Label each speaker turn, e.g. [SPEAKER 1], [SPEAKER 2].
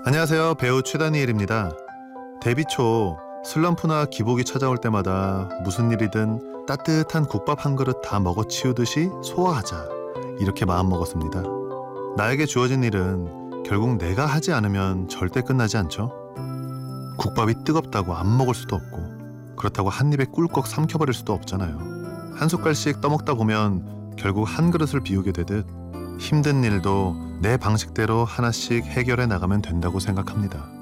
[SPEAKER 1] 안녕하세요. 배우 최다니엘입니다. 데뷔 초 슬럼프나 기복이 찾아올 때마다 무슨 일이든 따뜻한 국밥 한 그릇 다 먹어치우듯이 소화하자, 이렇게 마음먹었습니다. 나에게 주어진 일은 결국 내가 하지 않으면 절대 끝나지 않죠. 국밥이 뜨겁다고 안 먹을 수도 없고, 그렇다고 한 입에 꿀꺽 삼켜버릴 수도 없잖아요. 한 숟갈씩 떠먹다 보면 결국 한 그릇을 비우게 되듯 힘든 일도 내 방식대로 하나씩 해결해 나가면 된다고 생각합니다.